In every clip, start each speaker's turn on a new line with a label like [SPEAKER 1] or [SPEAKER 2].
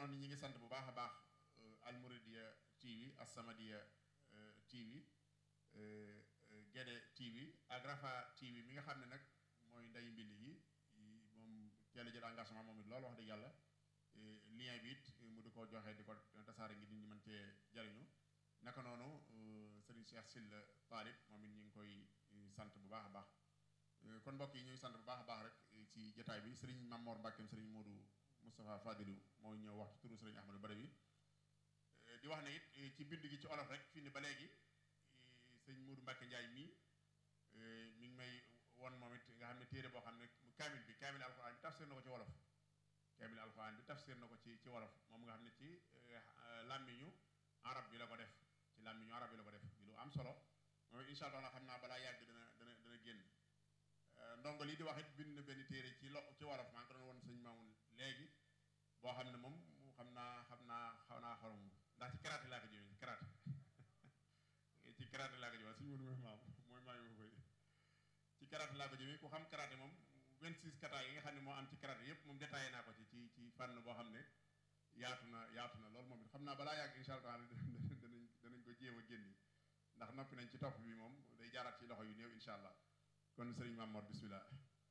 [SPEAKER 1] noonu ñi ngi sant bu baax a baax Al Mouridiyyah TV As-Samadiyya TV Guédé TV ak Rafa TV mi nga xam ne nag mooy nday mbind yi moom teel a jël engagement moom it loolu wax dëgg yàlla lien bi it mu di ko joxe di ko tasaare ngi nit ñi mën cee jariñu naka noonu Serigne Cheikh Sylla Talib moom it ñu ngi koy sant bu baax a baax kon mbokk yi ñuy sant bu baax a baax rek ci jotaay bi Serigne Mamor Mbackeem Serigne Modou Moustapha Fadilou mooy ñëw wax ci turu Serigne Ahmadou Badawi di wax ne it ci bind gi ci olof rek fii ni ba léegi sëñ Modou Mbacke Ndiaye mii mi ngi may won moom it nga xam ne téere boo xam ne kaamil alxuraan bi tafsir na ko ci wolof kaamil alxuraan bi tafsir na ko ci wolof moom nga xam ne ci làmmiñu arab bi la ko def ci làmmiñu arab bi la ko def bi lu am solo moom incha allah xam naa balaa yàgg dana génn ndongo lii di wax it bind na benn téere ci wolof maa ngi ko doon won sëñ Mamoun léegi boo xam ne moom xaw naa xorom ndax ci karaté laa ko jëmee ci karaté ci karaté laa ko jëmee suñu mënu maam mooy maa ngi koy ci karaté laa ko jëmee ku xam karaté moom 26 kata yi nga xam ne moo am ci karaté yépp moom détaillé naa ko ci fànn boo xam ne yaatu na loolu moom it xam naa balaa yàgg incha allah danañ ko jéem a génni ndax noppi nañ ci topp bi moom day jaaraat ci loxo yu néew incha allah kon sëriñ Mamor bismillah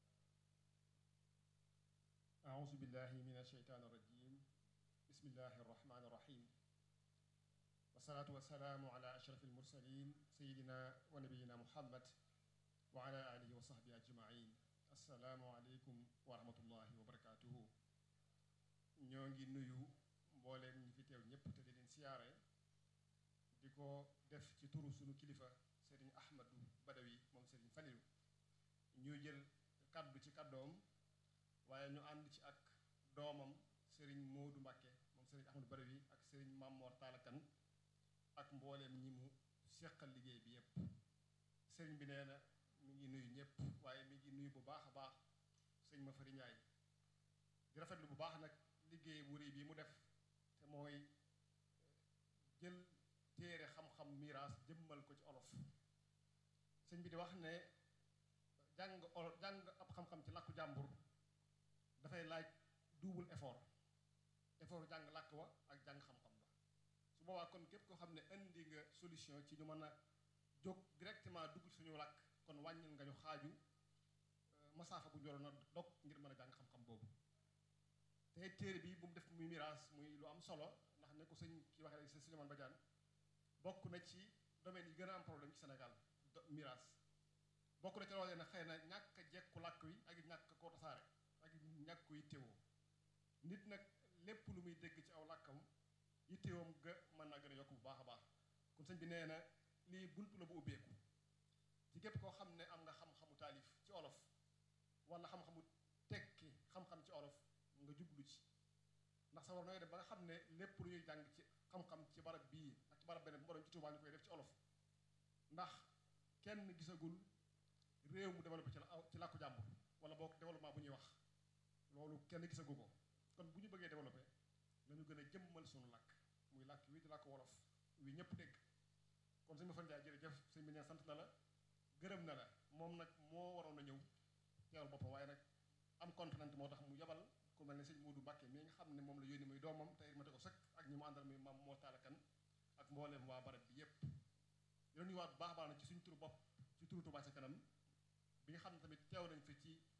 [SPEAKER 2] أعوذ بالله من الشيطان الرجيم بسم الله الرحمن الرحيم والصلاة والسلام على أشرف المرسلين سيدنا ونبينا محمد وعلى آله وصحبه أجمعين السلام عليكم ورحمة الله وبركاته ñoo ngi nuyu mbooleem ñi fi teew ñépp te di leen siyaare di ko def ci turu sunu kilifa Serigne Ahmadou Badawi moom Serigne Falilou ñuy jël kaddu ci kaddoom waaye ñu ànd ci ak doomam Serigne Modou Mbacke moom Serigne Ahmadou Badawi ak Serigne Mamor Talakan ak mbooleem ñi mu seqal liggéey bi yépp Serigne bi nee na mi ngi nuyu ñépp waaye mi ngi nuyu bu baax a baax sëñ Mafari Ndiaye di rafetlu bu baax nag liggéey bu rëy bi mu def te mooy jël téere xam-xam miraas jëmmal ko ci olof sëñ bi di wax ne jàng ab xam-xam ci làkku jàmbur dafay laaj double effort jàng làkk wa ak jàng xam-xam ba su boobaa kon képp koo xam ne indi nga solution ci ñu mën a jóg directement dugg suñu làkk kon wàññil nga ñu xaaju masaafa bu njoroon a dog ngir mën a jàng xam-xam boobu te téere bi bu mu def muy miraas muy lu am solo ndax ne ko sëñ ki waxee rek sëñ Souleymane Badiane bokk na ci domaine yi gën a am problème ci Sénégal miraas bokk na ci loolee ne xëy na ñàkk a jekku làkk wi ak ñàkk koo tasaare ak ñàkk ko yittewoo nit nag lépp lu muy dégg ci aw làkkam yittewoom ga mën naa gën a yokk bu baax a baax kon sëñ bi nee na lii buntu la bu ubbeeku ci képp koo xam ne am nga xam-xamu taalif ci olof wala xam-xamu tekki xam-xam ci olof nga jublu ci ndax sa war nooy def ba nga xam ne lépp lu ñuy jàng ci xam-xam ci barab bii ak ci barab beneen bu doon ci Tuubaa ñu koy def ci olof ndax kenn gisagul réew mu développé ci làkku jàmbur wala boog développement bu ñuy wax loolu kenn gisagu ko kon bu ñu bëggee développé nañu gën a jëmmal suñu làkk muy làkk wi di làkk wolof wi ñëpp dégg kon sëñ ma fan jaay jërëjëf sëñ bi neen sant na la gërëm na la moom nag moo waroon a ñëw teewal boppam waaye nag am contrainte moo tax mu yabal ku mel ne sëñ Modou Mbacke mi nga xam ne moom la yónni muy doomam te mate ko sëkk ak ñi mu àndal muy maam moo taalakan ak mbooleem waa barab bi yépp dina nuyuwaat bu baax baax na ci suñu turu bopp ci turu Touba ca kanam bi nga xam ne tamit teew nañ fi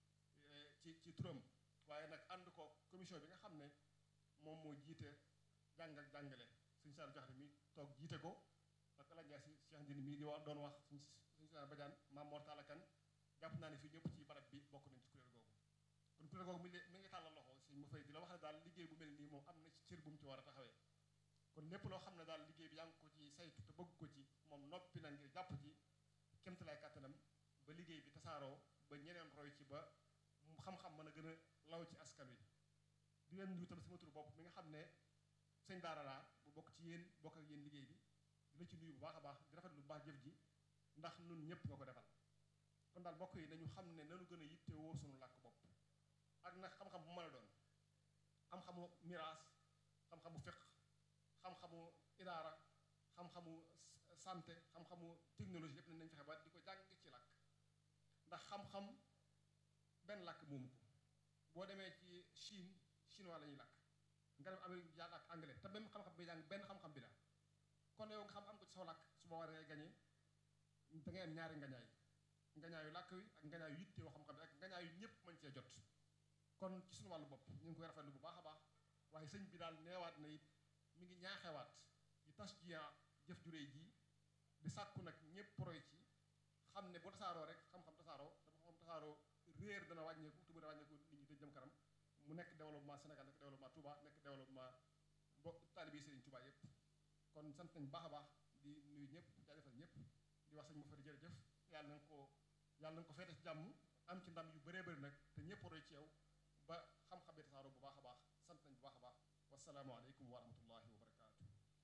[SPEAKER 2] ci turam waaye nag ànd ko commission bi nga xam ne moom moo jiite jàng ak jàngale suñu Saalum Jaxate mi toog jiite ko ak El Hadj si Cheikh Ndine mii di wax doon wax suñu Saalum Badiane maam Mor Talakan jàpp naa ne fii ñëpp ci barab bi bokk nañ ci kuréel googu kon kuréel googu mi ngi tàllal loxo si ma fay di la wax ne daal liggéey bu mel nii moom am na ci cër bu mu ci war a taxawee kon lépp loo xam ne daal liggéey bi yaa ngi ko ci saytu te bëgg ko ci moom noppi na ngir jàpp ci kémtalaay kàttanam ba liggéey bi tasaaroo ba ñeneen roy ci ba xam-xam mën a gën a law ci askan wi di leen nuyu tam sama turu bopp mi nga xam ne sëñ daara laa bu bokk ci yéen bokk ak yéen liggéey bi di la ci nuyu bu baax a baax di rafetlu bu baax jëf ji ndax nun ñëpp nga ko defal kon daal bokk yi nañu xam ne nanu gën a yitte woo sunu làkk bopp ak nag xam-xam bu mën a doon xam-xamu miraas xam-xamu fiq xam-xamu idaara xam-xamu santé xam-xamu technologie lépp nañ fexe ba di ko jàng ci làkk ndax xam-xam benn làkk moomu ko boo demee ci Chine chinois la ñuy làkk nga dem Amérique jàng ak anglais te même xam-xam bi jàng benn xam-xam bi la kon yow nga xam am ko ci saw làkk su boobaa da ngay gañe da ngay am ñaari ngañaayu làkk wi ak ngañaayu yitte yoo xam-xam bi ak ngañaayu ñëpp mën cee jot kon ci suñu wàllu bopp ñu ngi koy rafetlu bu baax a baax waaye sëñ bi daal neewaat na it mi ngi ñaaxewaat di tas jiya jëf ju réy ji di sàkku nag ñëpp roy ci xam ne bu tasaaroo rek xam-xam tasaaroo te xam-xam tasaaroo réer dana wàññeeku te bu dana wàññeeku nit ñi te jëm kanam mu nekk développement Sénégal nekk développement Touba nekk développement taalibe Serigne Touba yëpp kon sant nañ baax a baax di nuyu ñëpp jaajëfal ñëpp di wax sëñ ma fari jërëjëf yàlla nañ ko feete ci jàmm am ci ndam yu bëree bëri nag te ñëpp roy ci yow ba xam-xam bi tasaaroo bu baax a baax sant nañ bu baax a baax wasalaamualeykum wa rahmatullahi wa barakaatu.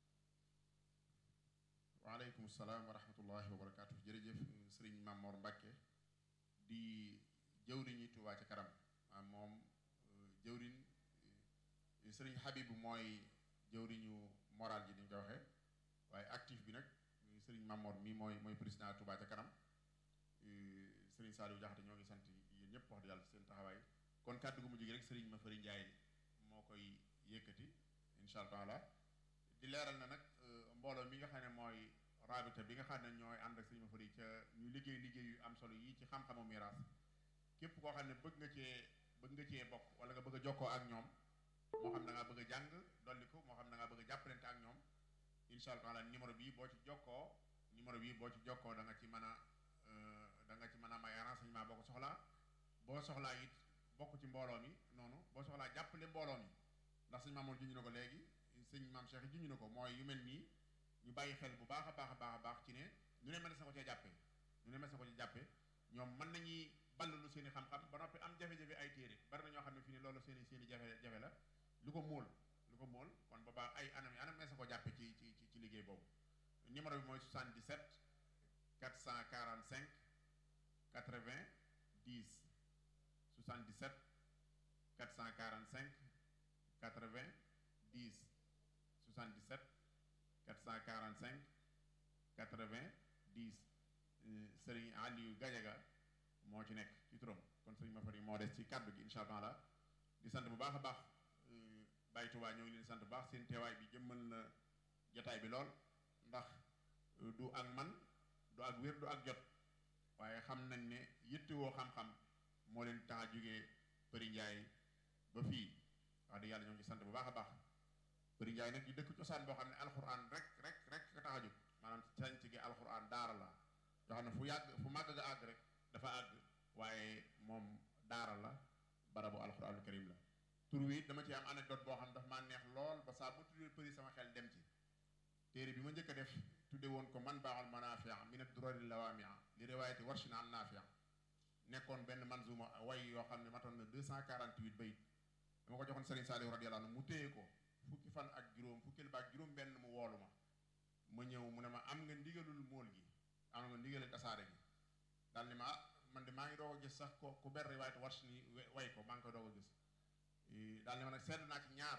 [SPEAKER 1] waaleykum salaam wa rahmatullahi wa barakaatu jërëjëf sëriñ Mamor Mbacke di jëwriñi Touba ca kanam moom jëwriñ sëriñ Habibu mooy jëwriñu moral ji ni ñu ko waxee waaye actif bi nag sëriñ Mamor mi mooy président Touba ca kanam sëriñ Saliou Diakhaté ñoo ngi sant yéen ñëpp wax dëgg yàlla seen taxawaay kon kàddu gu mujj gi rek sëriñ ma fari Njaay moo koy yëkkati incha allah di leeral na nag mbooloo mi nga xam ne mooy rabita bi nga xam ne ñooy ànd ak sëriñ ma fari ca ñu liggéey yu am solo yi ci xam-xamu miraas képp koo xam ne bëgg nga cee bokk wala nga bëgg a jokkoo ak ñoom moo xam da ngaa bëgg a jàng dolli ko moo xam da ngaa bëgg a jàppalante ak ñoom incha allah numéro bii boo ci jokkoo da nga ci mën a may renseignement boo ko soxlaa boo soxlaa it bokk ci mbooloo mi noonu boo soxlaa jàppale mbooloo mi ndax sëñ Mamour junñu na ko léegi sëñ Maam Cheikh junñu na ko mooy yu mel nii ñu bàyyi xel bu baax a baax ci ne ñu ne mën na ko cee jàppee ñoom mën nañuy ballalu seen i xam-xam ba noppi am jafe-jafe ay téere bari na ñoo xam ne fii ne loolu seen i jafe-jafe la lu ko móol kon boobaa ay anam mees na ko jàppe ci liggéey boobu numéro bi mooy 77 445 80 10 77 445 80 10 77 445 80 10 Serigne Aliou Gadiaga moo ci nekk ci turam kon Serigne Mafari moo des ci kàddu gi incha allah di sant bu baax a baax Baye Touba ñoo ngi leen sant bu baax seen teewaay bi jëmmal na jataay bi lool ndax du ak man du ak wér du ak jot waaye xam nañ ne yittewoo xam-xam moo leen tax a jógee Përi Njaay ba fii wax dëgg yàlla ñoo ngi sant bu baax a baax Përi Njaay nag di dëkk cosaan boo xam ne alxuraan rek ka tax a jóg maanaam sanc gi alxuraan daara la yoo xam ne fu màgg ga àgg rek dafa àgg waaye moom daara la barabu alxuraanul karim la tur wi dama ci am anecdote boo xam daf maa neex lool ba saa bu tuddee Përi sama xel dem ci téere bi ma njëkk a def tudde woon ko man baaxul manafia min ad-durari lawamia li riwaayati warshin an nafia nekkoon benn manzuma way yoo xam ne matoon na 248 bayit dama ko joxoon Serigne Saliou radiyallahu anhu mu téye ko fukki fan ak juróom fukkil ba ak juróom benn mu woolu ma ñëw mu ne ma am nga ndigalul móol gi am nga ndigalul tasaare gi daal ni ma man de maa ngi doog a gis sax ku ber riwaayati warshin way ko maa ngi koy doog a gis daal ni ma nag sedd naa ci ñaar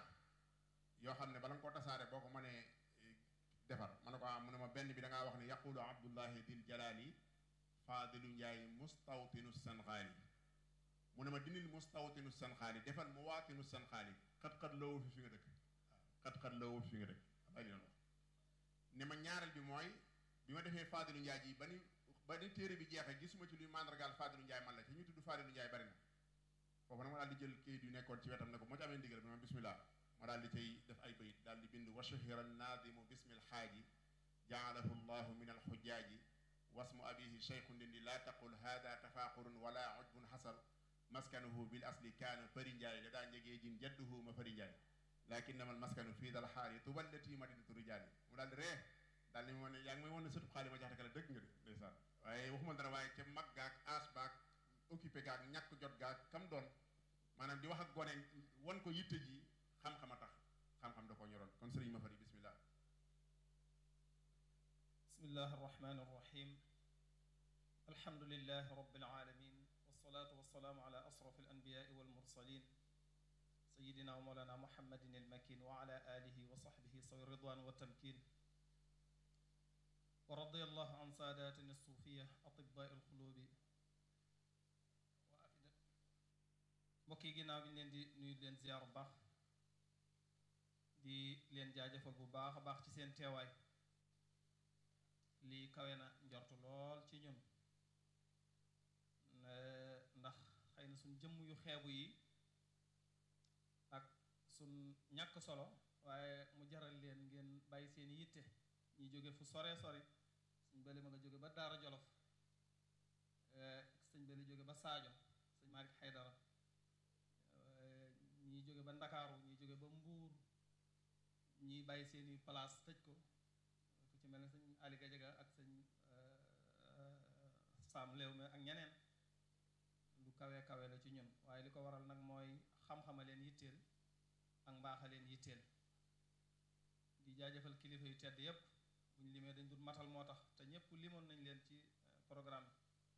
[SPEAKER 1] yoo xam ne bala nga koo tasaare boo ko mënee defar ma ne ko mu ne ma benn bi da ngaa wax ne yaqulu abdullahi dil jalali faadilu njaay mustawtinu sanxaali mu ne ma dinil mustawtinu sanxaali defal muwaatinu sanxaali xat-xat loowu fi nga dëkk xat-xat loowu fi nga dëkk bay li wax ne ma ñaareel bi mooy bi ma defee faadilu njaay ji ba ni téere bi jeexee gisuma ci luy mandargaal faadilu njaay man la te ñu tudd faadilu njaay bari na foofu nag ma daal di jël kayit yu nekkoon ci wetam ne ko moo ci amee ndigal bi ma bismillah ma daal di cay def ay bayit daal di bind wa shahira naadimu bismil xaaji jaalahu llahu min alxujaaji wasmu abihi cheikhun ndindi laa taqul hada tafaaxurun wala ujbun xasal maskanuhu bil asli kaana Përi Njaay da daa njegee jin jadduhu ma Përi Njaay lakinnama al maskanu fii dal xaali tuballati madinatu rijaali mu daal di ree daal di ma ne yaa ngi may wan ne sëtub xaali ma jaxte kala dëgg nga de ndeysaan waaye waxuma dara waaye ca mag gaag aas baag occupé gaag ñàkk jot gaag kam doon maanaam di wax ak gone wan ko yitte ji xam-xam a tax xam-xam da koo ñoroon kon sëriñ ma fari bismillah
[SPEAKER 3] bismillahi arrahmani arrahim alhamdulilahi rabbil alamin wassalatu wassalaamu ala asraf alanbiyai walmursalin sayidina wa mawlana muhammadin almakin wa ala alihi wa sahbihi sawi ridwan wa tamkin wa radiyallahu an saadatin alsuufiya atibbai alxulubi wa afida mbokk yi ginnaaw bi ñu leen di nuyu leen ziyaar bu baax di leen jaajëfal bu baax a baax ci seen teewaay lii kawe na njortu lool ci ñun ndax xëy na suñ jëmm yu xeebu yi ak suñ ñàkk solo waaye mu jaral leen ngeen bàyyi seen yitte ñi jóge fu sore sori suñ bëli ma nga jóge ba Daara Jolof sëñ bëli jóge ba Saajo sëñ Malick Haydara ñi jóge ba Ndakaaru ñi jóge ba Mbuur ñi bàyyi seeni place tëj ko ku ci mel ne sëñ Ali Gajaga ak sëñ Sam Léew mi ak ñeneen lu kawe kawe la ci ñun waaye li ko waral nag mooy xam-xama leen yitteel ak mbaaxa leen yitteel di jaajëfal kilifa yu tedd yépp buñ limee dañ dul matal moo tax te ñëpp limoon nañ leen ci programme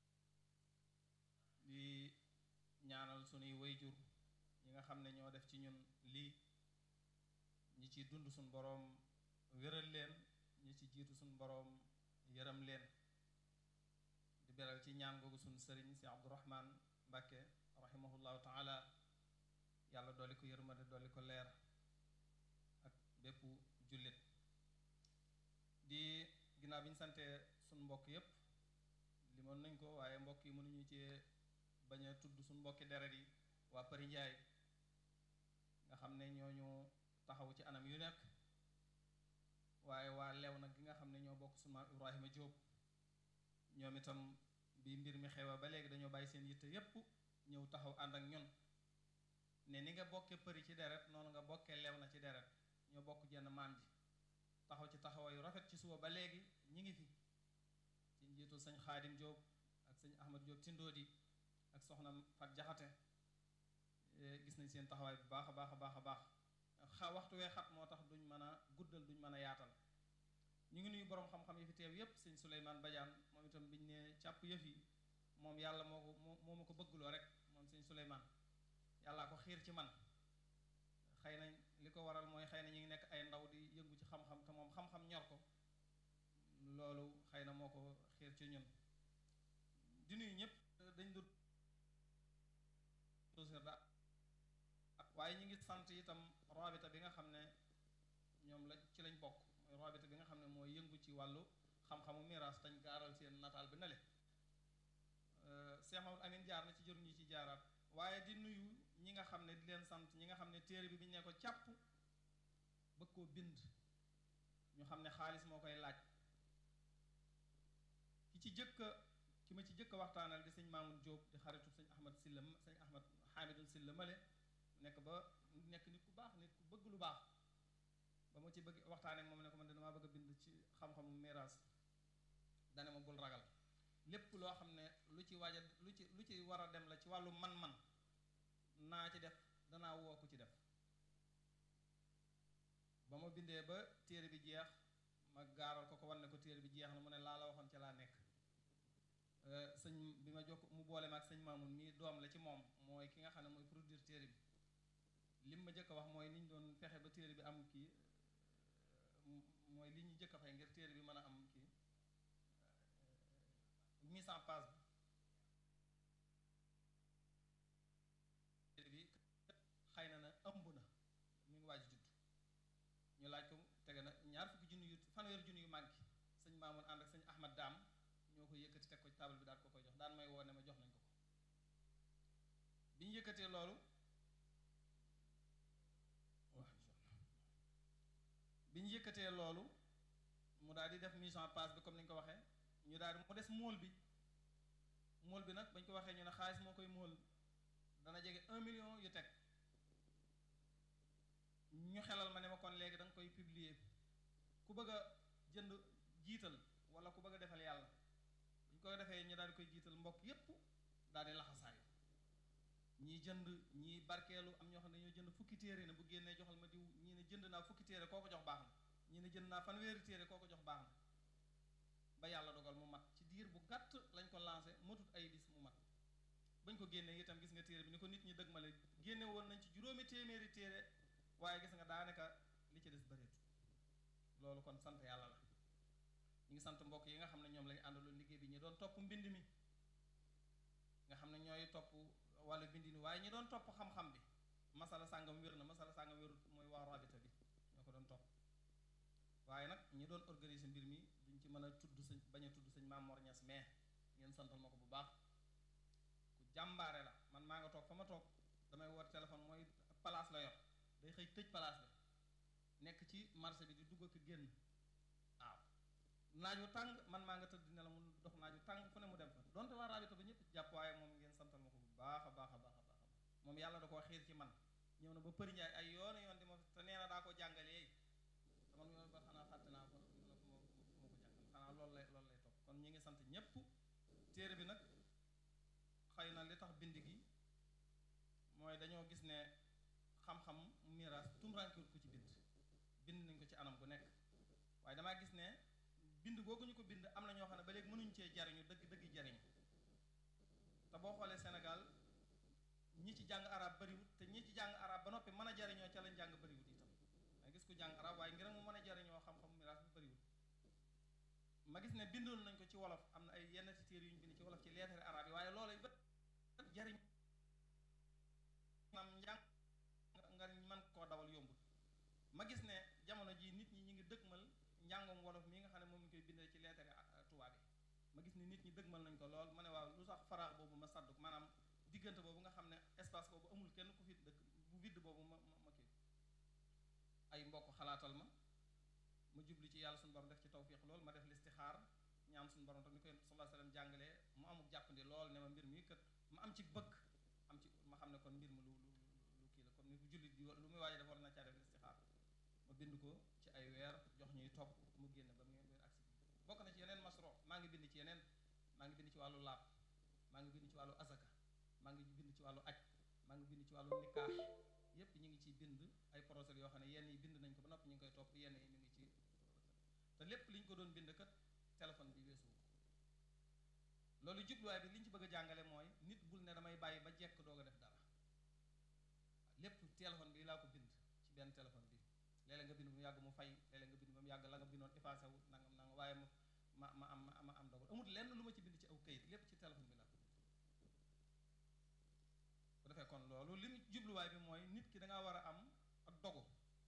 [SPEAKER 3] di ñaanal sunuy wayjur ñi nga xam ne ñoo def ci ñun lii ñi ci dund suñ boroom wéral leen ñi ci jiitu suñ boroom yërëm leen di beral ci ñaan googu suñ sëriñ si Abdourahman Mbàkke rahimahullahu taala yàlla dolli ko yërmande dolli ko leer ak bépp jullit di ginnaaw bi ñu sante suñ mbokk yépp limoon nañ ko waaye mbokk yi mënuñu ci bañ a tudd suñ mbokki deret yi waa Përi Njaay nga xam ne ñooñu taxaw ci anam yu nekk waaye waa lew nag gi nga xam ne ñoo bokk sunu maam Ibrahima Diop ñoom itam bi mbir mi xewa ba léegi dañoo bàyyi seen yitte yépp ñëw taxaw ànd ak ñun ne ni nga bokkee përi ci deret noonu nga bokkee lew na ci deret ñoo bokk jenn maam ji taxaw ci taxawaayu rafet ci suba ba léegi ñi ngi fi ci njiitu sëñ Xaadim Diop ak sëñ Ahmad Diop Tindoodi ak soxna Fat Jaxate gis nañ seen taxawaay bu baax a baax a baax a baax waxtu wee xat moo tax duñ mën a guddal duñ mën a yaatal ñu ngi nuyu boroom xam-xam yi fi teew yépp sëñ Souleymane Badiane moom itam biñ ne càpp yëf yi moom yàlla moo ma ko bëggloo rek moom sëñ Souleymane yàllaa ko xiir ci man xëy na li ko waral mooy xëy na ñu ngi nekk ay ndaw di yëngu ci xam-xam te moom xam-xam ñor ko loolu xëy na moo ko xiir ci ñun di nuyu ñëpp dañ dul waaye ñu ngi sant itam rabita bi nga xam ne ñoom la ci lañ bokk mooy rabita bi nga xam ne mooy yëngu ci wàllu xam-xamu miraas tañ gaaral seen nataal bi nale Cheikh Mamadou Amin jaar na ci jëru ñi ci jaaraat waaye di nuyu ñi nga xam ne di leen sant ñi nga xam ne téere bi biñu ne ko càpp bëgg koo bind ñu xam ne xaalis moo koy laaj ki ma ci jëkk waxtaanal di sëñ Mamoun Diop di xaritu sëñ Ahmad Silla sëñ Ahmad Hamidou Silla male nekk nit ku baax nit ku bëgg lu baax ba ma ci bëgg waxtaanee moom ne ko man de damaa bëgg a bind ci xam-xamu miraas dane ma bul ragal lépp loo xam ne lu ci war a dem la ci wàllu man-man naa ci def danaa woo ku ci def ba ma bindee ba téere bi jeex ma gaaral ko wan ne ko téere bi jeex na mu ne laa la waxoon ca laa nekk sëñ bi ma jokk mu boole ma ak sëñ Mamoun mii doom la ci moom mooy ki nga xam ne mooy produire téere bi lim ma jëkk a wax mooy ni ñu doon fexe ba téere bi am kii mooy li ñu jëkk a fay ngir téere bi mën a am kii mise en page bi téere bi xëy na ëmb na mi ngi waaj judd ñu laaj ko tege na fanweeri junni yu manqué sëñ Mamoun ànd ak sëñ Ahmad Daam ñoo ko yëkkati teg ko ci table bi daal ko koy jox daan may woo ne ma jox nañ ko bi ñu yëkkatee loolu mu daal di def mise en place bi comme ni ñu ko waxee ñu daal di mu des móol bi nag bañ ko waxee ñu ne xaalis moo koy móol dana jege 1 million yu teg ñu xelal ma ne ma kon léegi da nga koy publier ku bëgg a jënd jiital wala ku bëgg a defal yàlla bu ñu ko defee ñu daal di koy jiital mbokk yépp daal di laxasaay ñii jënd ñii barkeelu am ñoo xam ne dañoo jënd fukki téere ne bu génnee joxal ma diw ñii ne jënd naa fukki téere koo ko jox baax na ñii ne jënd naa fanweeri téere koo ko jox baax na ba yàlla dogal mu mat ci diir bu gàtt lañ ko lancé matut ay bis mu mat bañ ko génnee itam gis nga téere bi ni ko nit ñi dëgg ma le génne woon nañ ci juróomi téeméeri téere waaye gis nga daanaka li ci des bëreetu loolu kon sant yàlla la ñu ngi sant mbokk yi nga xam ne ñoom lañu àndaloon liggéey bi ñu doon topp mbind mi nga xam ne ñooy topp wàllu bindin waaye ñi doon topp xam-xam bi masala sàngam wér na masala sàngam wérut mooy waa rabita bi ñoo waaye nag ñi doon organiser mbir mi duñ ci mën a tudd sëñ bañ a tudd sëñ Maam Mor Ñas mais ngeen santal ma ko bu baax ku jàmbaare la man maa nga toog fa ma toog damay woote téléphone mooy place la yor day xëy tëj place bi nekk ci marché bi di dugg ak génn waaw naaju tàng man maa nga tëdd ne la mu dox naaju tàng fu ne mu dem fa donte waa rabita ba ñëpp jàpp waaye moom ngeen santal ma ko bu baax a baax a baax a baax moom yàlla da koo xiir ci man ñëw na ba Përi Njaay ay yoonu yoon di ma te nee na daa ko jàngalee te man yoon ba xanaa fàtte naa ko moo ko jàngal xanaa loolu lay topp kon ñi ngi sant ñëpp téere bi nag xëy na li tax bind gi mooy dañoo gis ne xam-xam miraas tumuraankiwut ko ci bind nañ ko ci anam gu nekk waaye damaa gis ne bind googu ñu ko bind am na ñoo xam ne ba léegi mënuñ cee jariñu dëgg jariñu te boo xoolee Sénégal ñi ci jàng arab bariwut te ñi ci jàng arab ba noppi mën a jariñoo ca lañ jàng bariwut itam ma gis ku jàng arab waaye ngir mu mën a jariñoo xam-xam miraas bi bariwut ma gis ne bindoon nañ ko ci wolof am na ay yenn ci téere yu ñu bind ci wolof ci lettre arab yi waaye loolu ba jariñ maam njàng nga mën koo dawal yombul ma gis ne jamono ji nit ñi ngi dëgmal njàngum wolof mi nga xam ne moom ñu koy bindee ci lettre tubaab yi ma gis ne nit ñi dëgmal nañ ko lool ma ne waaw lu sax faraax boobu ma sadduk maanaam diggante boobu nga xam ne espace boobu amul kenn ku fi dëkk bu vide boobu ma kii ay mbokk xalaatal ma jubli ci yàlla suñu borom def ci tawfiix lool ma def listixaar ñaan suñu borom tam ni koy sallallahu alayhi wasallam jàngalee mu amuk jàppandi lool ne ma mbir mi kat ma am ci bëgg ma xam ne kon mbir mi lu kii la comme ni bu jullit di lu muy waaje def war na caa def listixaar ma bind ko ci ay weer jox ñuy topp mu génn ba ngeen weer agsi bokk na ci yeneen masro maa ngi bind ci yeneen maa ngi bind ci wàllu laab maa ngi bind ci wàllu azaka maa ngi bind ci wàllu aj maa ngi bind ci wàllu nikaax yépp ñu ngi ciy bind ay projet yoo xam ne yenn yi bind nañ ko ba noppi ñu ngi koy topp yenn yi ñu ngi ci te lépp li ñu ko doon bind kat téléphone bi weesu loolu jubluwaay bi li ñu ci bëgg a jàngale mooy nit bul ne damay bàyyi ba jekk doog a def dara lépp téléphone bi laa ko bind ci benn téléphone bi léeg-léeg nga bind ba mu yàgg mu fay léeg-léeg nga bind ba mu yàgg la nga bindoon effacé wu nangam waaye ma am dogal amul lenn lu ma ci bind ci aw kayit lépp ci téléphone bi laa ko bind bu defee kon loolu li mu jubluwaay bi mooy nit ki da ngaa war a am ak dogu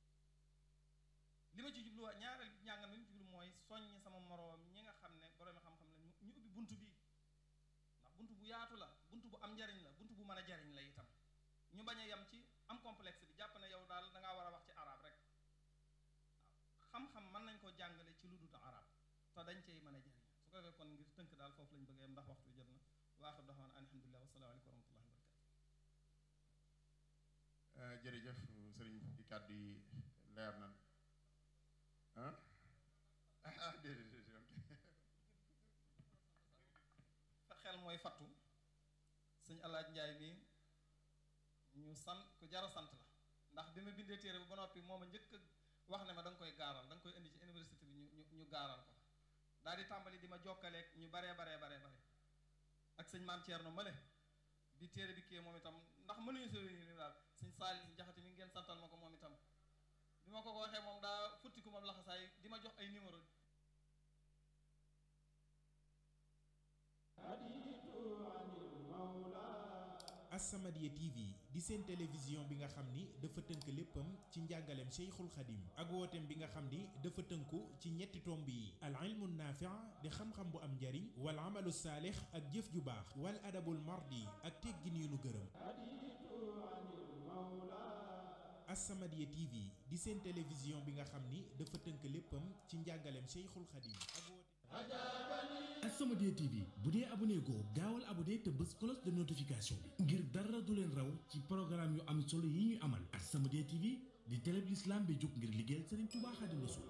[SPEAKER 3] li ma ci jubluwaay ñaareel njàngal mi mu ci jublu mooy soññ sama moroom ñi nga xam ne borom xam-xam la ñu ubbi bunt bi ndax bunt bu yaatu la bunt bu am njariñ la bunt bu mën a jariñ la itam ñu bañ a yem ci am complexe bi jàpp ne yow daal da ngaa war a wax ci arab rek waaw xam-xam mën nañ koo jàngale ci lu dul arab te dañ cey mën a jariñ su ko defee kon ngir tënk daal foofu lañ bëggee ndax waxtu jot na wa aaxiru da'waanaa alhamdulilah wasalaamu aleykum wa rahmatullahi wa barakatu
[SPEAKER 1] jërëjëf sëriñ ci kàddu yi leer na déedéet
[SPEAKER 3] sa xel mooy fattu sëñ alaaj njaay mi ñu sant ku jara sant la ndax bi ma bindee téere bi ba noppi mooma njëkk wax ne ma da nga koy gaaral da nga koy indi ci université bi ñu gaaral ko daal di tàmbali di ma jokkaleeg ñu baree ak sëñ maam Thierno Male bi téere bi kii moom itam ndax mënuñu sori ni daal sëñ Saali Jaxate mi ngeen santal ma ko moom itam bi ma ko waxee moom daa futti ku moom laxasaay di ma jox ay numéro
[SPEAKER 4] As-Samadiyya TV di seen télévision bi nga xam ni dafa tënk léppam ci njàngaleem Cheikhul Khadim ak wooteem bi nga xam ni dafa tënku ci ñetti tomb yi al ilmu naafi' di xam-xam bu am njariñ wal amalu saalix ak jëf ju baax wal adabul mardi ak teggin yu nu gërëm As-Samadiyya TV di seen télévision bi nga xam ni dafa tënk léppam ci njàngaleem Cheikhul Khadim ak wooteem
[SPEAKER 5] As-Samadiyya TV bu dee abonné goo gaawal abonné te bës cloche de notification bi ngir dara du leen raw ci programme yu am solo yi ñu amal As-Samadiyya TV di télé bi l'islam bi jóg ngir liggéeyal Serigne Touba Xaadimu Rasuul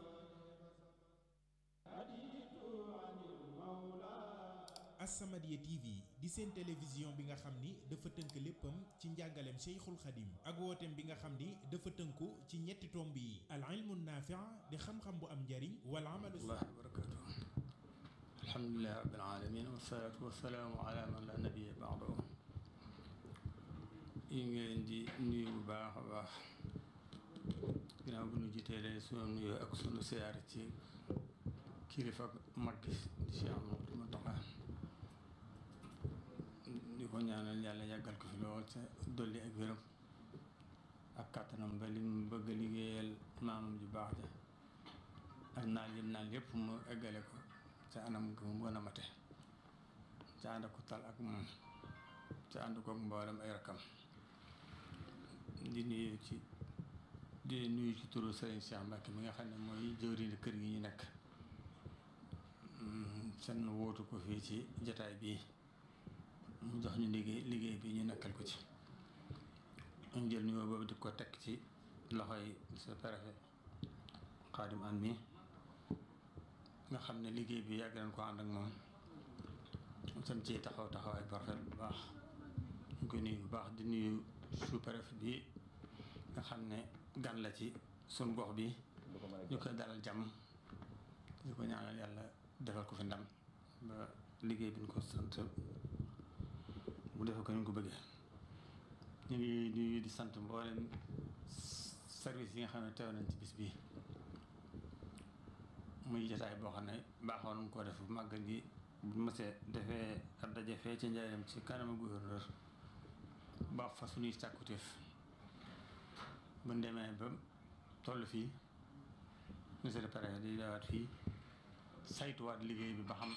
[SPEAKER 4] As-Samadiyya TV di seen télévision bi nga xam ni dafa tënk léppam ci njàngaleem Cheikhul Khadim ak wooteem bi nga xam ni dafa tënku ci ñetti tomb yi al ilmu naafi' di xam-xam bu am njariñ wal amalu
[SPEAKER 6] alhamdulilah rabbil alamin wasalaatu wasalaamu ala man la nabiya ba'dahu yi ngi leen di nuyu bu baax a baax ginnaaw bu ñu jiteelee sunu nuyoo ak sunu siyaar ci kilifa mag gi Cheikh Amadou Mountakha di ko ñaanal yàlla yàggal ko fi lool ca dolli ak wéram ak kàttanam ba li mu bëgg a liggéeyal maamam ju baax ja ak naan yim naan yépp mu eggale ko ca anam gu mu gën a mate ca ànd ko tal ak moom ca ànd kook mboolem ay rakkam di nuyu ci turu Serigne Cheikh Mbacke mi nga xam ne mooy jëwriñu kër gi ñu nekk seen wóotu ko fii ci jataay bii mu jox ñu liggéey bi ñu nekkal ko ci ñu jël nuyoo boobu di ko teg ci loxoy sa préfet Xaadim An mi nga xam ne liggéey bi yàgg nañ ko ànd ak moom sam ci taxawaay bu rafet bu baax ñu koy nuyu bu baax di nuyu sous-préfet bi nga xam ne gan la ci sun gox bi ñu koy dalal jàmm di ko ñaanal yàlla defal ko fi ndam ba liggéey bi ñu ko sant bu defal ko ni ñu ko bëggee ñu ngi nuyu di sant mboolem service yi nga xam ne teew nañ ci bis bi muy jotaay boo xam ne baaxoon nañ koo def bu màggal gi bu mësee defee ab daje fee ci njaareem ci kanamu gouverneur ba fa suñuy sàkkuteef bu demee ba toll fii monsieur le préfet di dawaat fii saytuwaat liggéey bi ba xam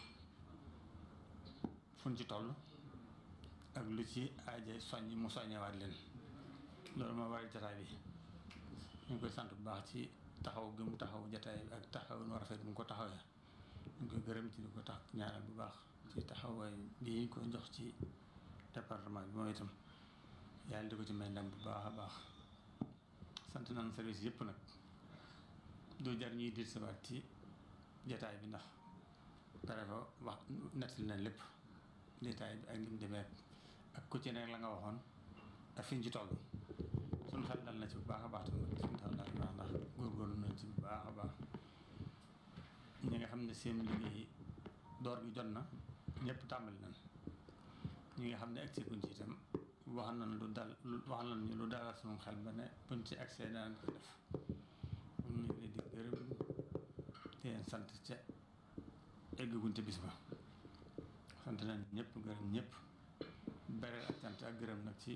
[SPEAKER 6] fuñ ci toll ak lu ci aaje soññ mu soññewaat leen loolu moo waral jataay bi ñu ngi koy sant bu baax ci taxaw gi mu taxaw jataay bi ak taxaw nu rafet mu ko taxawee ñu koy gërëm ci di ko tax ñaanal bu baax ci taxawaay bi ñu ko jox ci département bi moom itam yàlla di ko ci may ndam bu baax a baax sant nañ service yëpp nag du jar ñuy dir sabaat ci jataay bi ndax préfet wax nettali na lépp détail bi ak ni mu demee ak ku ci nekk la nga waxoon ak fi ñu ci toll suñu xel dal na ci bu baax a baax tamit suñu xel dal na ndax góorgóorlu nañ ci bu baax a baax ñi nga xam ne seen liggéey door gi jot na ñëpp tàmbali nañ ñi nga xam ne agsi guñ ci itam wax nañ lu dalal suñu xel ba ne buñ ci accès daan ko def ñu ngi leen di gërëm di leen sant ca egguñ ca bis ba sant nañ ñëpp gërëm ñëpp bereel ak sant ak gërëm nag ci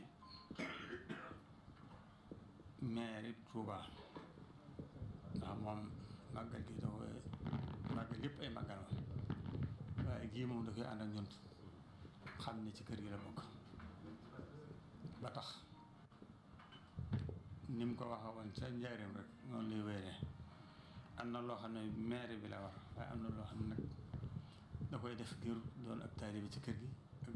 [SPEAKER 6] maire Touba ndax moom màggal gi da koy màggal yëpp ay màggal waaye gii moom da koy ànd ak ñun xam ne ci kër gi la bokk ba tax ni mu ko waxee woon ca njaareem rek noonu lay wéeree am na loo xam ne maire bi la war waaye am na loo xam ne nag da koy def ngir doon ak taalibe ci kër gi ak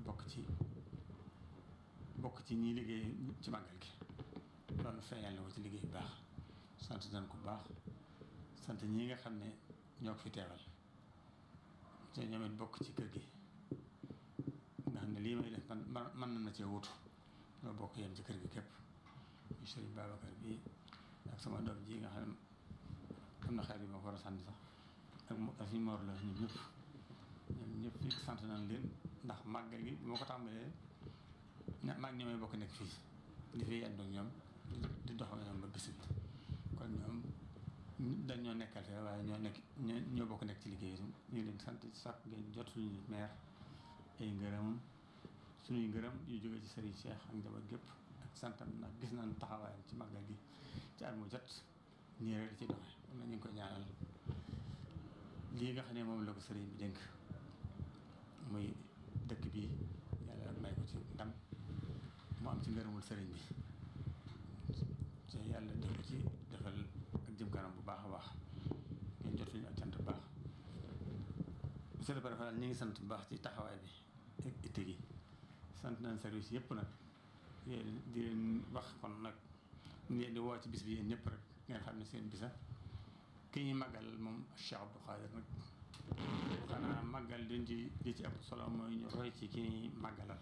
[SPEAKER 6] bokk ci ñi liggéey ci màggal gi loolu feeñal na ko ci liggéey bu baax sant nañ ko bu baax sant ñi nga xam ne ñoo ko fi teewal te ñoom it bokk ci kër gi nga xam ne lii may def man na cee wutu ñoo bokk yem ci kër gi képp ñu Sëriñ Babacar bi ak sama doom ji nga xam ne am na xel bi ma ko war a sant sax ak suñu mor la ñoom ñëpp fi sant nañ leen ndax màggal gi bi ma ko tàmbalee maag ñoomee bokk nekk fii di fi yendu ñoom di dox ñoom ba bis bi kon ñoom dañoo nekkal fee waaye ñoo bokk nekk ci liggéey itam ñu ngi leen sant sàkk ngeen jot suñu maire ay ngërëmam suñuy ngërëm yu jógee ci Serigne Cheikh ak njaboot gépp ak santam ndax gis nañ taxawaayam ci màggal gi ci at mu jot nii rek ci doxe kon na ñu ngi koy ñaanal lii nga xam ne moom la ko sëriñ bi dénk muy dëkk bi yàlla may ko ci ndam mu am ci ngërëmul sëriñ bi te yàlla def ko ci defal ak jëm kanam bu baax a baax ngeen jot ñu ak cant bu baax monsieur le préfet ñu ngi sant bu baax ci taxawaay bi ak itte gi sant nañ service yëpp nag di leen wax kon nag ngeen di woo ci bis bi yéen ñëpp rek ngeen xam ne seen bisa ki ñuy màggal moom Cheikh Abdou Khadir nag xanaa màggal di ci ëpp solo mooy ñu roy ci ki ñuy màggalal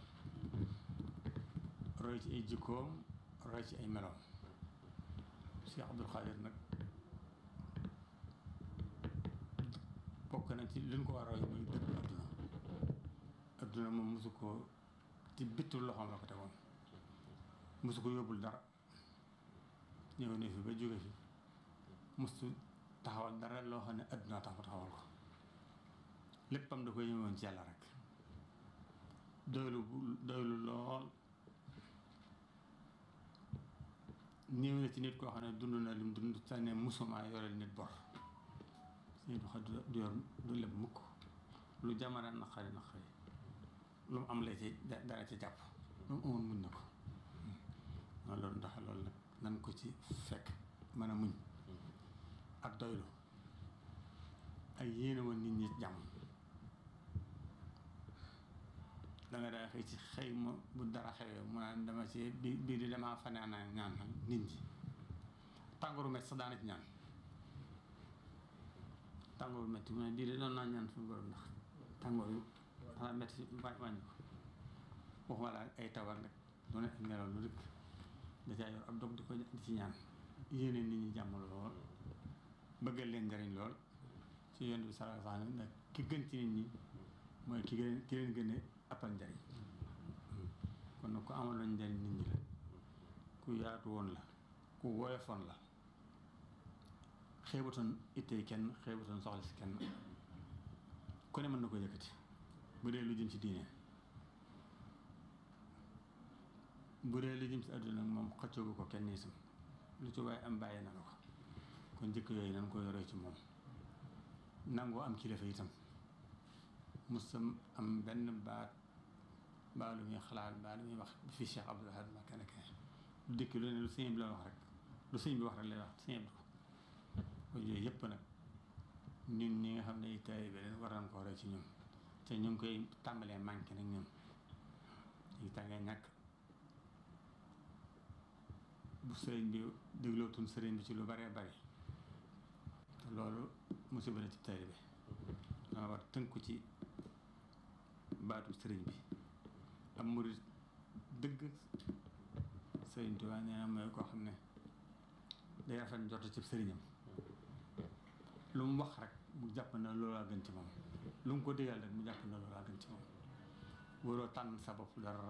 [SPEAKER 6] roy ci ay jikkoom roy ci ay meloom Cheikh Abdou Khadir nag bokk na ci li ñu ko war a roy muy dëgg adduna moom mosu ko ci bittu loxoom la ko tegoon mosu ko yóbbul dara ñëw ne fi ba jóge fi mosu taxawal dara loo xam ne adduna tax mu taxawal ko léppam da koy ñëwoon ci yàlla rek doylu lool ñëw na ci nit koo xam ne dund na lim dund te ne musuma yoreel nit bor Sëñ Abdou Khadre du yor du leb mukk lu jamono naqari lu mu am la ci dara ci jàpp lu mu amoon muñ na ko loolu ndax loolu nag nan ko ci fekk mën a muñ ak doylu ak yéene woon nit ñi jàmm danga daa xëy ci xëy ma bu dara xewee mu naan dama ci bii di damaa fanaan ñaan nit ñi tàngooru metti sax daana ci ñaan tàngooru metti mu ne di de doon naa ñaan suñu borom ndax tàngoor yu xanaa metti wàññi ko waxuma la ay tawar nag doone ak ngelaw lu rëkk da caa yor ab dog di ko di ci ñaan yéene nit ñi jàmm lool bëggal leen njariñ lool ci Yonent bi sallallahu alayhi wa sallam nag ki gën ci nit ñi mooy ki leen gën a appal njariñ kon nag ku amaloon njariñ nit ñi la ku yaatu woon la ku woyofoon la xeebutoon ittee kenn xeebutoon soxla si kenn ku ne mën na ko yëkkati bu dee lu jëm ci diine bu dee lu jëm ci àdduna moom xëccoogu ko kenn itam lu ci waaye am bàyyi na la ko kon njëkk yooyu nan ko yoree ci moom nangoo am kilifa itam musam am benn baa lu muy xalaat baa lu muy wax fi Cheikh Abdoul Ahad Mbacké nekk lu dëkk lu ne lu sëñ bi la wax rek lu sëñ bi wax rek lay wax sëñ bi ko yooyu yëpp nag ñun ñi nga xam ne ay taalibe leen war nañ ko roy ci ñun te ñu ngi koy tàmbalee manqué nag ñun ñu tàngee ñàkk bu sëriñ bi déglootuñ sëriñ bi ci lu baree bari te loolu musiba la ci taalibe danga war tënku ci baatu sëriñ bi am murid dëgg sëriñ Tuubaa nee na mooy koo xam ne day rafet njort ci sëriñam lu mu wax rek mu jàpp na loolaa gën ci moom lu mu ko digal rek mu jàpp na loolaa gën ci moom waroo tànn sa bopp dara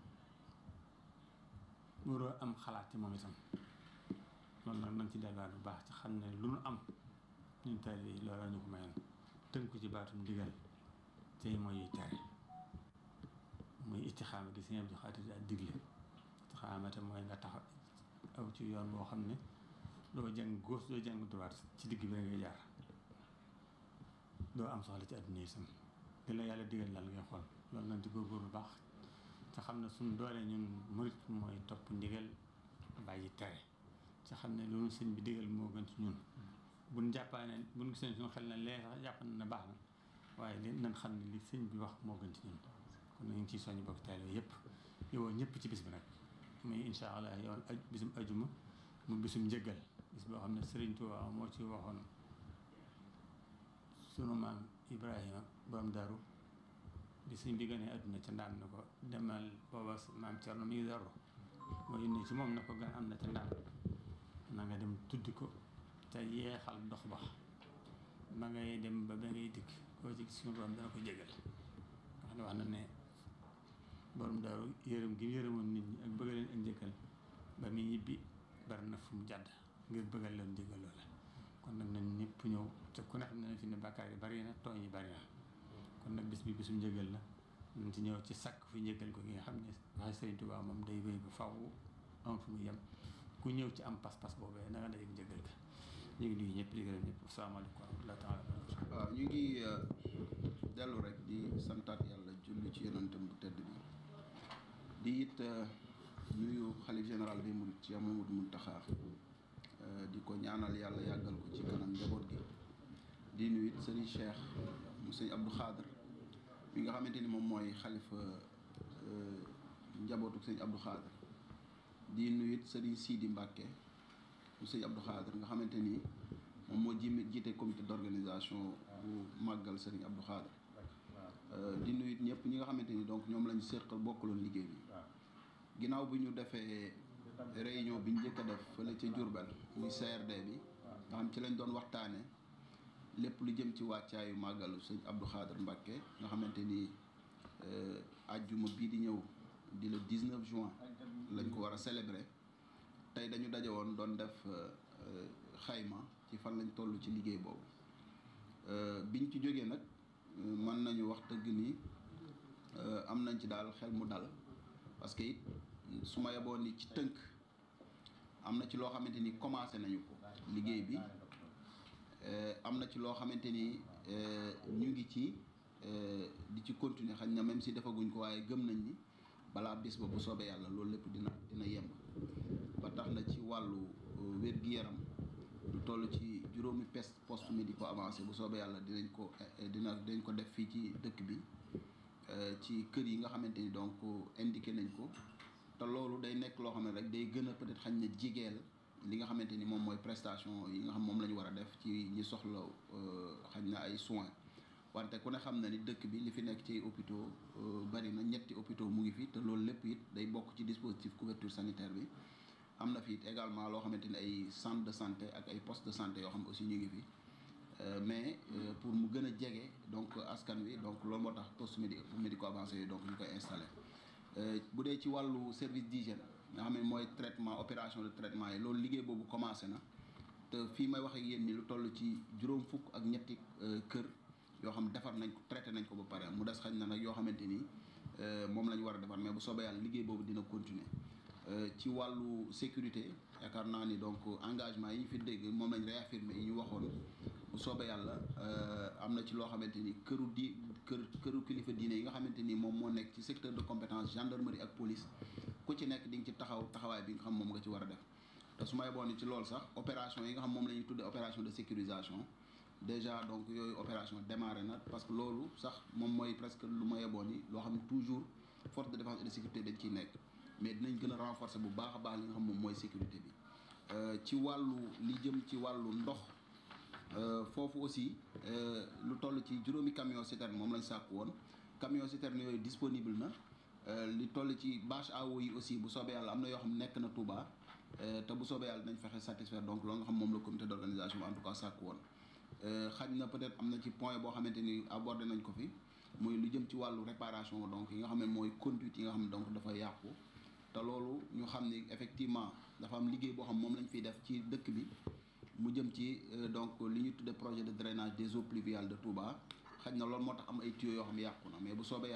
[SPEAKER 6] waroo am xalaat ci moom itam loolu nag nañ ci delluwaat bu baax ci xam ne lu nu am ñun taalibe yi loolaa ñu ko mayoon tënku ci baatum digal tey mooy yuy tere muy istixaama gi Sëñ Abdou Khadre di ak digle istixaama te mooy nga tax aw ci yoon boo xam ne doo jàng gauche doo jàng droite ci digg bi ngay jaar doo am soxla ci àdduna yi sam di la yàlla digal lan ngay xool loolu nañ ci góorgóorlu bu baax te xam ne suñ doole ñun murit mooy topp ndigal bàyyi tere te xam ne loolu sëñ bi digal moo gën ci ñun buñ jàppaa ne buñ gisee suñu xel na lee sax jàpp na ne baax na waaye li nañ xam ne li sëñ bi wax moo gën ci ñun kon nañu ciy soññ bokk taalibe yëpp yow ñëpp ci bis bi nag muy insha allah yow bisum ajuma mu bisum njëggal bis boo xam ne Sëriñ Tuubaa moo ci waxoon sunu maam Ibrahima borom Daaru bi sëñ bi gënee àdduna ca ndaan na ko demal booba maam Cerno mi ngi daru moo yónnee ci moom na ko gan am na ca ndaan na nga dem tuddi ko te yeexal dox ba ma ngay dem ba ngay dikk koo ci gis suñu borom dana ko jégal wax na ne borom Daaru yërëm gi yërëmoon nit ñi ak bëgg leen ak njëkkal ba muy ñibbi bari na fu mu jàdd ngir bëggal leen jégal loola kon nag nañ ñëpp ñëw te ku ne xam ne fi ne bàkkaar yi bari na tooñ yi bari na kon nag bis bi bisum njëgal la nañ ci ñëw ci sàkk fi njëgal ko gi nga xam ne waxe Sëriñ Tuubaa moom day wéy bu faw am fu mu yem ku ñëw ci am pas-pas boobee na nga dajeek njëgal ka ñu ngi nuyu ñëpp di gërëm ñëpp asalaamaaleykum wa rahmatullaahi taala
[SPEAKER 7] waaw ñu ngi dellu rek di santaat yàlla julli ci yonentam bu tedd bi di it nuyu xalif général bi murid ci Mamadou Muntaxa di ko ñaanal yàlla yàggal ko ci kanam njaboot gi di nuyu it sëriñ Cheikh mu sëñ Abdou Khadre mi nga xamante ni moom mooy xalifa njabootu sëñ Abdou Khadre di nuyu it sëriñ Sidi Mbacke mu sëñ Abdou Khadre nga xamante ni moom moo jiite comité d'organisation bu màggal sëriñ Abdou Khadre di nuyu it ñëpp ñi nga xamante ni donc ñoom lañu séqal bokkaloon liggéey bi ginnaaw bi ñu defee réunion bi ñu njëkk a def fële ca Diourbel muy CRD bi nga xam ci lañ doon waxtaane lépp lu jëm ci wàccaayu màggalu sëñ Abdou Khadre Mbacké nga xamante ni ajjuma bii di ñëw di le 19 juin lañ ko war a célébrer tey dañu daje woon doon def xayma ci fan lañ toll ci liggéey boobu biñ ci jógee nag mën nañu wax dëgg ni am nañ ci daal xel mu dal parce que it su ma yeboon ni ci tënk am na ci loo xamante ni commencé nañu ko liggéey bi am na ci loo xamante ni ñu ngi ci di ci continuer xañ na même si defaguñ ko waaye gëm nañ ni balaa bis ba bu soobee yàlla loolu lépp dina yemb ba tax na ci wàllu wér-gi-yaram lu toll ci juróomi poste médico avancé bu soobee yàlla dinañ ko def fii ci dëkk bi ci kër yi nga xamante ni donc indiqué nañ ko te loolu day nekk loo xam ne rek day gën a peut-être xañ na jigeel li nga xamante ni moom mooy prestation yi nga xam moom la ñu war a def ci ñi soxla xañ na ay soins wante ku ne xam na ni dëkk bi li fi nekk ci hôpitaux bari na ñetti hôpitaux mu ngi fi te loolu lépp it day bokk ci dispositif couverture sanitaire bi am na fi it également loo xamante ni ay centre de santé ak ay poste de santé yoo xam aussi ñu ngi fi mais pour mu gën a jege donc askan wi donc loolu moo tax poste médico avancé yooyu donc ñu koy installé bu dee ci wàllu service d'hygiène nga xam ne mooy traitement opération de traitement yi loolu liggéey boobu commencé na te fii may wax ak yéen ni lu toll ci juróom fukk ak ñetti kër yoo xam defar nañ ko traité nañ ko ba pare mu des xañ na nag yoo xamante ni moom la ñu war a defar mais bu soobee yàlla liggéey boobu dina continuer ci wàllu sécurité yaakaar naa ni donc engagement yi ñu fi dégg moom lañ réaffirmé yi ñu waxoon bu soobee yàlla am na ci loo xamante ni këru kilifa diine yi nga xamante ni moom moo nekk ci secteur de compétence gendarmerie ak police ku ci nekk di nga ci taxawaay bi nga xam moom nga ci war a def te su ma yeboon ni ci loolu sax opération yi nga xam moom la ñuy tuddee opération de sécurisation déjà donc yooyu opération démarré na parce que loolu sax moom mooy presque lu ma yeboon ni loo xam ne toujours force de défense et de sécurité dañ ciy nekk mais dinañ gën a renforcer bu baax a baax li nga xam moom mooy sécurité bi ci wàllu li jëm ci wàllu ndox foofu aussi lu toll ci juróomi camion citerne moom lañ sàkk woon camion citerne yooyu disponible na li toll ci bâche à eau yi aussi bu soobee yàlla am na yoo xam nekk na Touba te bu soobee yàlla dinañ fexe satisfaire donc loolu nga xam moom la comité d'organisation en tout cas sàkk woon xaj na peut-être am na ci point boo xamante ni abordé nañ ko fi muy lu jëm ci wàllu réparation donc yi nga xam ne mooy conduite yi nga xam ne donc dafa yàqu te loolu ñu xam ni effectivement dafa am liggéey boo xam moom lañ fiy def ci dëkk bi mu jëm ci donc li ñu tudde projet de drainage des eaux pluviales de Touba xaj na loolu moo tax am ay tuyaux yoo xam ne yàqu na mais bu soobee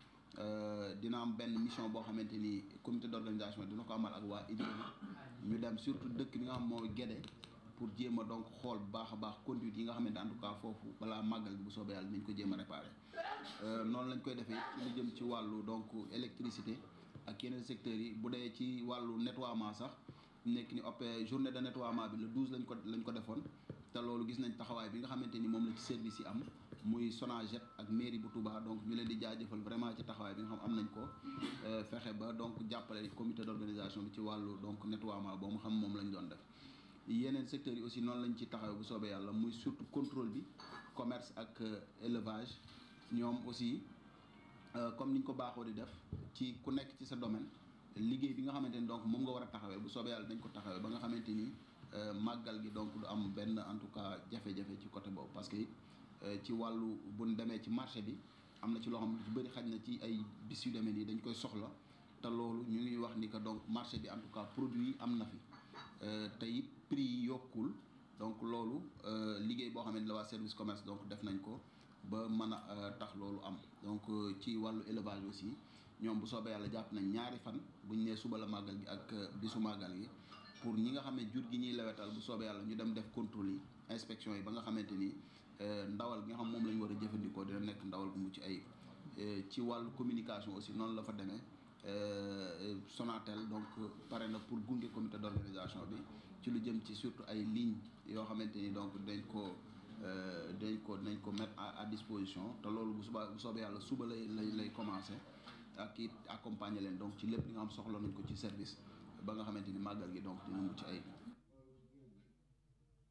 [SPEAKER 7] yàlla dina am benn mission boo xamante ni comité d'organisation dina ko amal ak waa IDRI ñu dem surtout dëkk bi nga xam mooy Guédé pour jéem a donc xool bu baax a baax conduite yi nga xamante en tout cas foofu balaa màggal bi bu soobee yàlla nañ ko jéem a réparer noonu lañ koy defee lu jëm ci wàllu donc électricité ak yeneen secteurs yi bu dee ci wàllu nettoiement sax nekk ni journée de nettoiement bi le 12 lañ ko defoon te loolu gis nañ taxawaay bi nga xamante ni moom la ci service yi am muy Sonaget ak mairie bu Touba donc ñu leen di jaajëfal vraiment ci taxawaay bi nga xam am nañ ko fexe ba donc jàppale comité d'organisation bi ci wàllu donc nettoiement boo mu xam moom lañ doon def yeneen secteurs yi aussi noonu lañ ci taxaw bu soobee yàlla muy surtout contrôle bi commerce ak élevage ñoom aussi comme ni ñu ko baaxoo di def ci ku nekk ci sa domaine liggéey bi nga xamante ni donc moom nga war a taxawee bu soobee yàlla dañ ko taxawee ba nga xamante ni màggal gi donc du am benn en tout cas jafe-jafe ci côté boobu parce que ci wàllu bu ñu demee ci marché bi am na ci loo xam ne ci bëri xaj na ci ay bis yu demee nii dañ koy soxla te loolu ñu ngi wax ni que donc marché bi en tout cas produit yi am na fi te it prix yi yokkul donc loolu liggéey boo xam ne la waa service commerce donc def nañ ko ba mën a tax loolu am donc ci wàllu élevage aussi ñoom bu soobee yàlla jàpp nañ ñaari fan bu ñu nee suba la màggal gi ak bisu màggal gi pour ñi nga xam ne jur gi ñuy lewetal bu soobee yàlla ñu dem def contrôle yi inspection yi ba nga xamante ni ndawal gi nga xam moom la ñu war a jëfandikoo dina nekk ndawal bu mucc ayib ci wàllu communication aussi noonu la fa demee Sonatel donc pare na pour gunge comité d'organisation bi ci lu jëm ci surtout ay lignes yoo xamante ni donc dañ ko mettre à disposition te loolu bu soobee yàlla suba lay commencer ak it accompagner leen donc ci lépp li nga xam soxla nañ ko ci service ba nga xamante ni màggal gi donc dina mucc ayib